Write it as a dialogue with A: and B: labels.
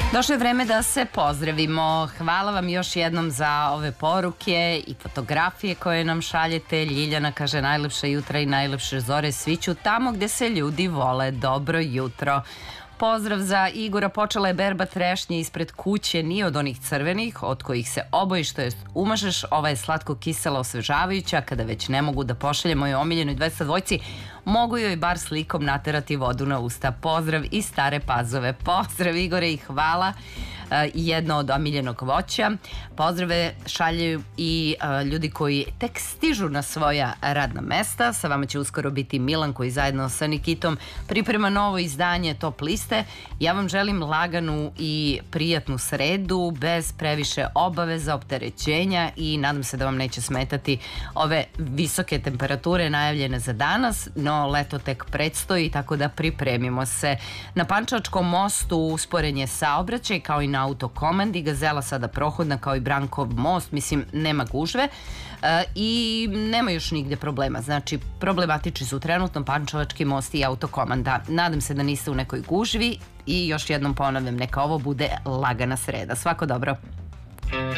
A: Došlo je vreme da se pozdravimo. Hvala vam još jednom za ove poruke i fotografije koje nam šaljete. Ljiljana kaže najlepša jutra i najlepše zore sviću tamo gde se ljudi vole. Dobro jutro. Pozdrav za Igora, počela je berba trešnje ispred kuće, nije od onih crvenih, od kojih se obojiš, to jest umažeš. Ova je slatko kisela osvežavajuća, kada već ne mogu da pošalje mojoj omiljenoj 202, mogu joj bar slikom naterati vodu na usta. Pozdrav iz Stare Pazove. Pozdrav Igore i hvala. Jedno od omiljenog voća. Pozdrave šalju i ljudi koji tek stižu na svoja radna mesta. Sa vama će uskoro biti Milan koji zajedno sa Nikitom priprema novo izdanje Top liste. Ja vam želim laganu i prijatnu sredu bez previše obaveza, opterećenja i nadam se da vam neće smetati ove visoke temperature najavljene za danas, no leto tek predstoji, tako da pripremimo se. Na Pančevačkom mostu usporen je saobraćaj kao i na autokomandi. Gazela sada prohodna kao i Brankov most, mislim nema gužve i nema još nigde problema. Znači problematični su trenutno Pančevački most i autokomanda. Nadam se da niste u nekoj gužvi i još jednom ponavljam, neka ovo bude lagana sreda. Svako dobro.